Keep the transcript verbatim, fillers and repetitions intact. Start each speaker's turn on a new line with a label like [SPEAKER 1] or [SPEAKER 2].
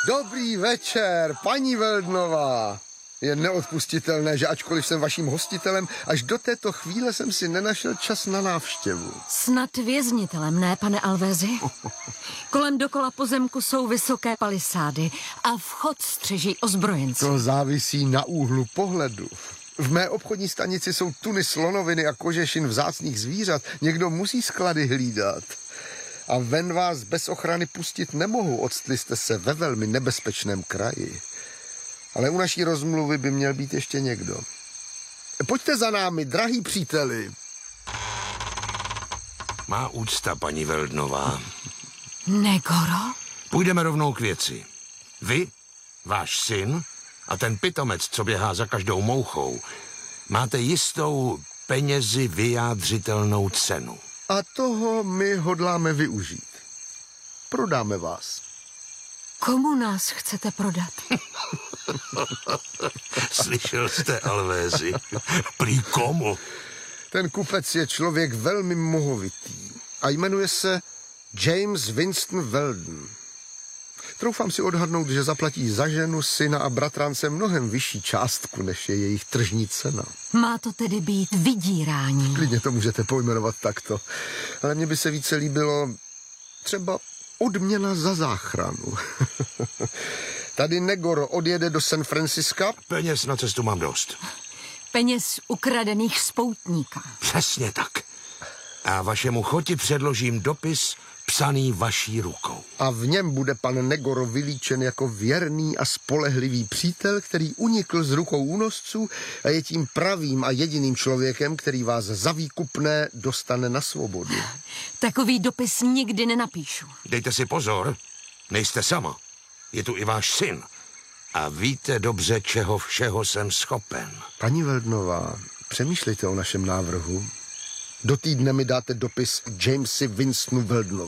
[SPEAKER 1] Dobrý večer, paní Veldnová. Je neodpustitelné, že ačkoliv jsem vaším hostitelem, až do této chvíle jsem si nenašel čas na návštěvu.
[SPEAKER 2] Snad věznitelem, ne, pane Alvézi? Kolem dokola pozemku jsou vysoké palisády a vchod střeží ozbrojenci.
[SPEAKER 1] To závisí na úhlu pohledu. V mé obchodní stanici jsou tuny slonoviny a kožešin vzácných zvířat. Někdo musí sklady hlídat. A ven vás bez ochrany pustit nemohu, odstli jste se ve velmi nebezpečném kraji. Ale u naší rozmluvy by měl být ještě někdo. Pojďte za námi, drahý příteli.
[SPEAKER 3] Má úcta, paní Veldnová.
[SPEAKER 2] Negoro?
[SPEAKER 3] Půjdeme rovnou k věci. Vy, váš syn a ten pitomec, co běhá za každou mouchou, máte jistou penězi vyjádřitelnou cenu.
[SPEAKER 1] A toho my hodláme využít. Prodáme vás.
[SPEAKER 2] Komu nás chcete prodat?
[SPEAKER 3] Slyšel jste, Alvézi? Prý komu?
[SPEAKER 1] Ten kupec je člověk velmi mohovitý a jmenuje se James Winston Weldon. Troufám si odhadnout, že zaplatí za ženu, syna a bratrance mnohem vyšší částku, než je jejich tržní cena.
[SPEAKER 2] Má to tedy být vydírání.
[SPEAKER 1] Klidně to můžete pojmenovat takto. Ale mně by se více líbilo třeba odměna za záchranu. Tady Negoro odjede do San Franciska.
[SPEAKER 3] Peněz na cestu mám dost.
[SPEAKER 2] Peněz ukradených z poutníka.
[SPEAKER 3] Přesně tak. A vašemu choti předložím dopis psaný vaší rukou.
[SPEAKER 1] A v něm bude pan Negoro vylíčen jako věrný a spolehlivý přítel, který unikl z rukou únosců a je tím pravým a jediným člověkem, který vás za výkupné dostane na svobodu.
[SPEAKER 2] Takový dopis nikdy nenapíšu.
[SPEAKER 3] Dejte si pozor, nejste sama. Je tu i váš syn. A víte dobře, čeho všeho jsem schopen.
[SPEAKER 1] Paní Veldnová, přemýšlejte o našem návrhu. Do týdne mi dáte dopis Jamesi Winstonu Weldonovi.